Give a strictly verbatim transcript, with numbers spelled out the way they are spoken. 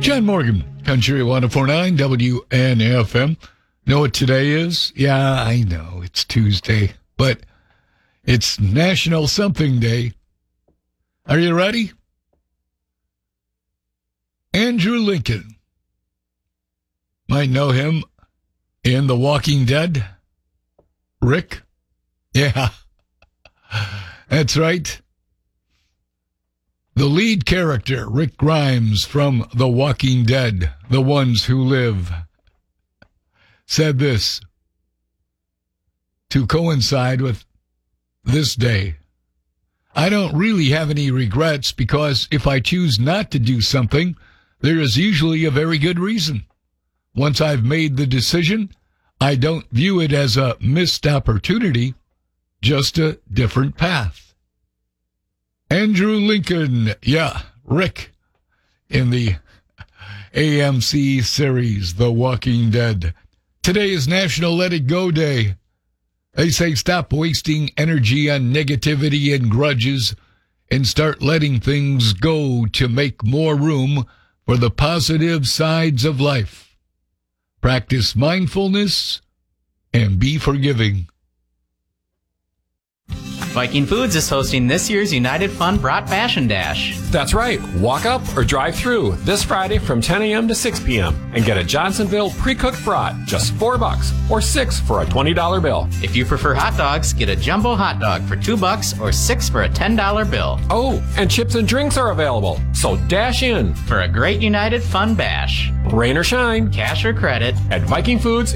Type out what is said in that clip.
John Morgan, Country one oh four point nine W N F M. Know what today is? Yeah, I know, it's Tuesday, but it's National Something Day. Are you ready? Andrew Lincoln. Might know him in The Walking Dead. Rick? Yeah, that's right. The lead character, Rick Grimes from The Walking Dead, The Ones Who Live, said this to coincide with this day. I don't really have any regrets because if I choose not to do something, there is usually a very good reason. Once I've made the decision, I don't view it as a missed opportunity, just a different path. Andrew Lincoln, yeah, Rick, in the A M C series, The Walking Dead. Today is National Let It Go Day. They say stop wasting energy on negativity and grudges and start letting things go to make more room for the positive sides of life. Practice mindfulness and be forgiving. Viking Foods is hosting this year's United Fund Brat Fashion Dash. That's right. Walk up or drive through this Friday from ten a.m. to six p.m. and get a Johnsonville pre-cooked brat, just four bucks, or six for a twenty dollar bill. If you prefer hot dogs, get a jumbo hot dog for two bucks or six for a ten dollar bill. Oh, and chips and drinks are available, so dash in for a great United Fund Bash. Rain or shine, cash or credit, at Viking Foods